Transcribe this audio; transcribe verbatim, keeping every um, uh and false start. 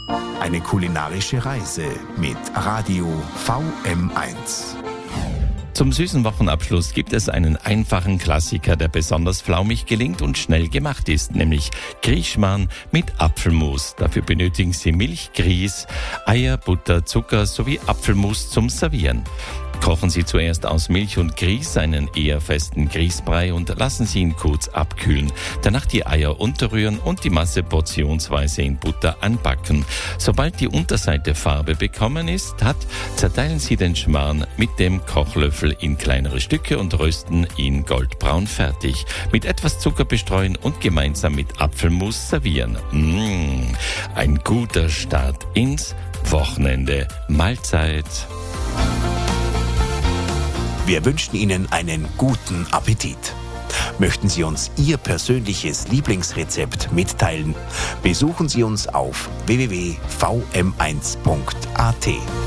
Eine kulinarische Reise mit Radio V M eins. Zum süßen Wochenabschluss gibt es einen einfachen Klassiker, der besonders flaumig gelingt und schnell gemacht ist, nämlich Griechschmarrn mit Apfelmus. Dafür benötigen Sie Milch, Grieß, Eier, Butter, Zucker sowie Apfelmus zum Servieren. Kochen Sie zuerst aus Milch und Grieß einen eher festen Grießbrei und lassen Sie ihn kurz abkühlen. Danach die Eier unterrühren und die Masse portionsweise in Butter anbacken. Sobald die Unterseite Farbe bekommen ist, hat, zerteilen Sie den Schmarrn mit dem Kochlöffel in kleinere Stücke und rösten ihn goldbraun fertig. Mit etwas Zucker bestreuen und gemeinsam mit Apfelmus servieren. Mmh, ein guter Start ins Wochenende. Mahlzeit. Wir wünschen Ihnen einen guten Appetit. Möchten Sie uns Ihr persönliches Lieblingsrezept mitteilen? Besuchen Sie uns auf w w w punkt v m eins punkt a t.